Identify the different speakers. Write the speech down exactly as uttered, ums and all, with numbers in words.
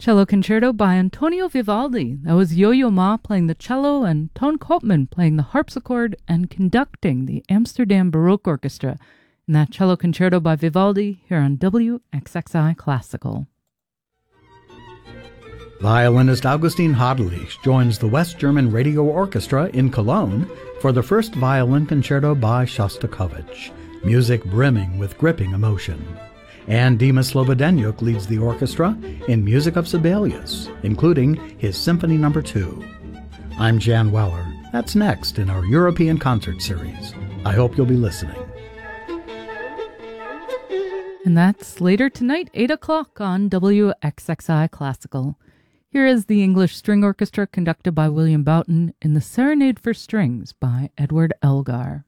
Speaker 1: Cello Concerto by Antonio Vivaldi. That was Yo-Yo Ma playing the cello and Ton Koopman playing the harpsichord and conducting the Amsterdam Baroque Orchestra in that Cello Concerto by Vivaldi here on W X X I Classical.
Speaker 2: Violinist Augustin Hadelich joins the West German Radio Orchestra in Cologne for the first violin concerto by Shostakovich, music brimming with gripping emotion. And Dima Slobodenyuk leads the orchestra in music of Sibelius, including his Symphony Number two. I'm Jan Weller. That's next in our European concert series. I hope you'll be listening.
Speaker 1: And that's later tonight, eight o'clock on W X X I Classical. Here is the English String Orchestra conducted by William Boughton in the Serenade for Strings by Edward Elgar.